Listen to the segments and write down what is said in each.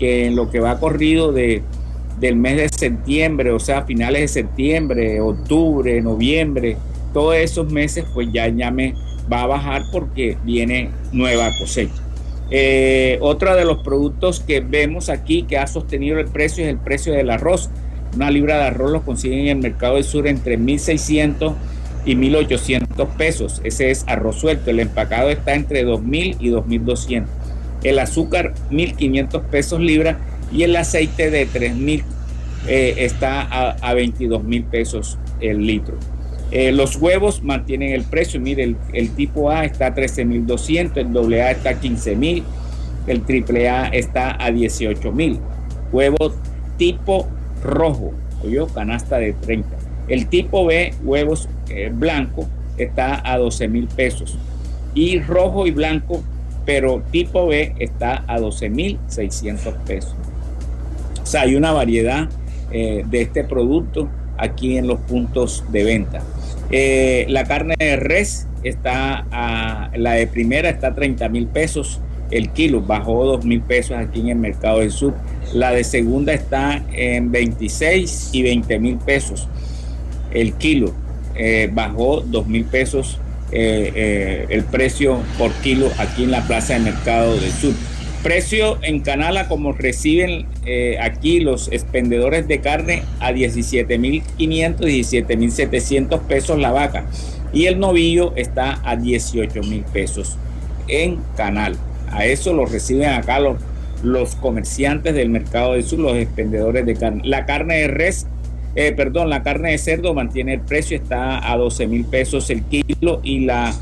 que en lo que va corrido del mes de septiembre, o sea, finales de septiembre, octubre, noviembre, todos esos meses, pues ya el ñame va a bajar porque viene nueva cosecha. Otro de los productos que vemos aquí que ha sostenido el precio es el precio del arroz. Una libra de arroz lo consiguen en el mercado del sur entre 1.600 y 1.800 pesos. Ese es arroz suelto. El empacado está entre 2.000 y 2.200. El azúcar, 1.500 pesos libra, y el aceite de 3.000 está a 22.000 pesos el litro. Los huevos mantienen el precio. Mire, el tipo A está a 13.200, el doble A está a 15.000, el triple A está a 18.000. Huevo tipo rojo, ¿oyó? Canasta de 30. El tipo B, huevos blanco, está a 12.000 pesos. Y rojo y blanco, pero tipo B, está a 12.600 pesos. O sea, hay una variedad de este producto aquí en los puntos de venta. La carne de res la de primera está a 30.000 pesos el kilo, bajó 2.000 pesos aquí en el mercado del sur. La de segunda está en 26 y 20.000 pesos el kilo, bajó 2.000 pesos el precio por kilo aquí en la plaza de mercado del sur. Precio en canala como reciben aquí los expendedores de carne a 17.500, 17.700 pesos la vaca, y el novillo está a 18.000 pesos en canal. A eso lo reciben acá los comerciantes del mercado del sur, los expendedores de carne. La carne de res, la carne de cerdo mantiene el precio, está a 12.000 pesos el kilo, y la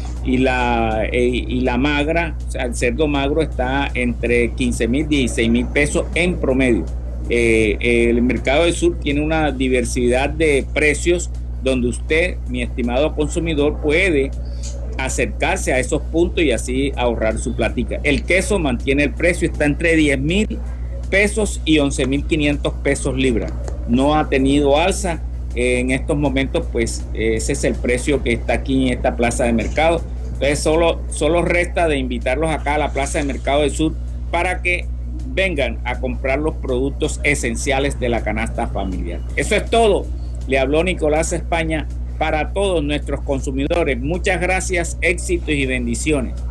magra, o sea, el cerdo magro está entre 15.000 y 16.000 pesos en promedio. El mercado del sur tiene una diversidad de precios donde usted, mi estimado consumidor, puede acercarse a esos puntos y así ahorrar su platica. El queso mantiene el precio, está entre 10.000 pesos y 11.500 pesos libra. No ha tenido alza. En estos momentos, pues ese es el precio que está aquí en esta plaza de mercado. Entonces solo resta de invitarlos acá a la plaza de mercado del sur para que vengan a comprar los productos esenciales de la canasta familiar. Eso es todo. Le habló Nicolás España para todos nuestros consumidores. Muchas gracias, éxitos y bendiciones.